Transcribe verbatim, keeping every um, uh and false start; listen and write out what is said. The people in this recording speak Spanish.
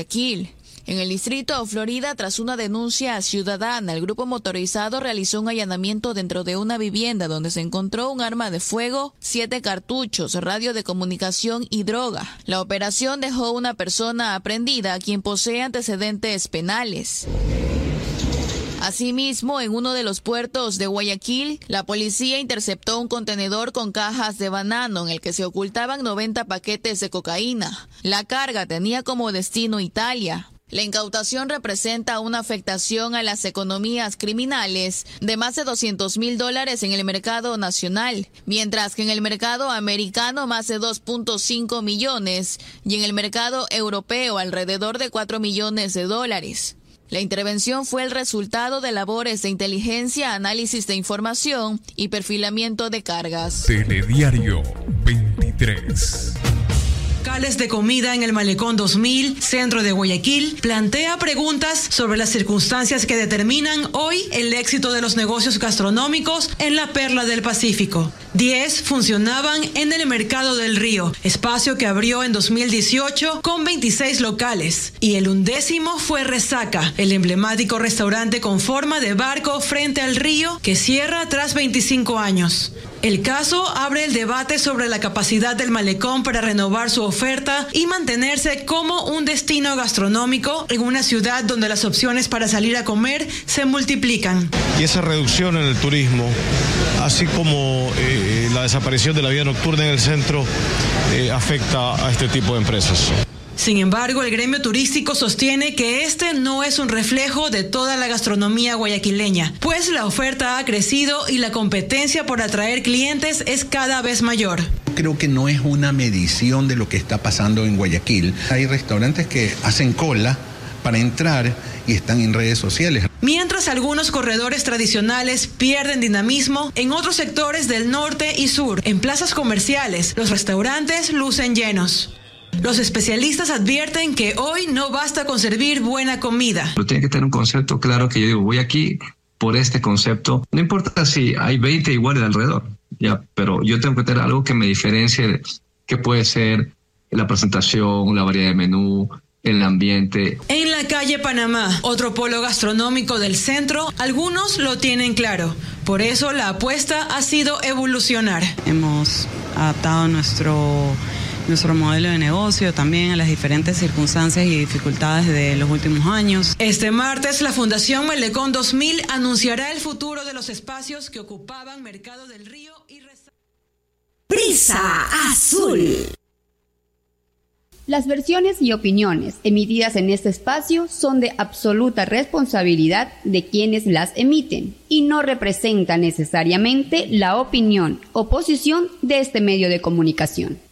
Guayaquil. En el distrito Florida, tras una denuncia ciudadana, el grupo motorizado realizó un allanamiento dentro de una vivienda donde se encontró un arma de fuego, siete cartuchos, radio de comunicación y droga. La operación dejó una persona aprehendida, quien posee antecedentes penales. Asimismo, en uno de los puertos de Guayaquil, la policía interceptó un contenedor con cajas de banano en el que se ocultaban noventa paquetes de cocaína. La carga tenía como destino Italia. La incautación representa una afectación a las economías criminales de más de doscientos mil dólares en el mercado nacional, mientras que en el mercado americano más de dos punto cinco millones y en el mercado europeo alrededor de cuatro millones de dólares. La intervención fue el resultado de labores de inteligencia, análisis de información y perfilamiento de cargas. Telediario veintitrés. Locales de comida en el Malecón dos mil, centro de Guayaquil, plantea preguntas sobre las circunstancias que determinan hoy el éxito de los negocios gastronómicos en la Perla del Pacífico. Diez funcionaban en el Mercado del Río, espacio que abrió en dos mil dieciocho con veintiséis locales. Y el undécimo fue Resaca, el emblemático restaurante con forma de barco frente al río que cierra tras veinticinco años. El caso abre el debate sobre la capacidad del malecón para renovar su oferta y mantenerse como un destino gastronómico en una ciudad donde las opciones para salir a comer se multiplican. Y esa reducción en el turismo, así como eh, la desaparición de la vida nocturna en el centro, eh, afecta a este tipo de empresas. Sin embargo, el gremio turístico sostiene que este no es un reflejo de toda la gastronomía guayaquileña, pues la oferta ha crecido y la competencia por atraer clientes es cada vez mayor. Creo que no es una medición de lo que está pasando en Guayaquil. Hay restaurantes que hacen cola para entrar y están en redes sociales. Mientras algunos corredores tradicionales pierden dinamismo, en otros sectores del norte y sur, en plazas comerciales, los restaurantes lucen llenos. Los especialistas advierten que hoy no basta con servir buena comida. Pero tiene que tener un concepto claro que yo digo, voy aquí por este concepto. No importa si hay veinte iguales alrededor, ya, pero yo tengo que tener algo que me diferencie, que puede ser la presentación, la variedad de menú, el ambiente. En la calle Panamá, otro polo gastronómico del centro, algunos lo tienen claro. Por eso la apuesta ha sido evolucionar. Hemos adaptado nuestro... nuestro modelo de negocio también a las diferentes circunstancias y dificultades de los últimos años. Este martes, la Fundación Malecón dos mil anunciará el futuro de los espacios que ocupaban Mercado del Río y Resaca. Brisa Azul. Las versiones y opiniones emitidas en este espacio son de absoluta responsabilidad de quienes las emiten y no representan necesariamente la opinión o posición de este medio de comunicación.